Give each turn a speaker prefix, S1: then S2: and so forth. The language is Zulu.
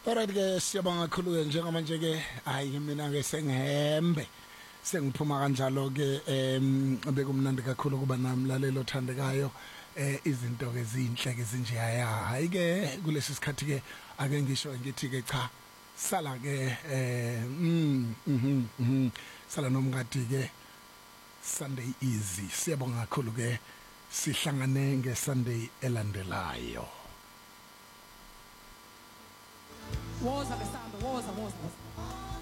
S1: Alright ke siyabonga kakhulu njengamanje ke hayi mina ke sengihembe sengiphuma kanjalo ke bekumnandi kakhulu kuba namlalelo othandekayo izinto ke zinhle ke zinje hayi ke kulesi sikhathi ke ake ngisho ngithi ke cha sala ke sala nomngadi ke Sunday easy siyabonga kakhulu ke sihlangane ngeSunday elandelayo.
S2: Woza besamba woza